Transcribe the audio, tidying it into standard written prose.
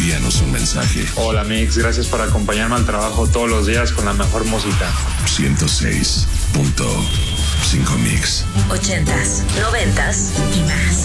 envíanos un mensaje. Hola Mix, gracias por acompañarme al trabajo todos los días con la mejor música. 106.5 Mix. 80s, 90s y más.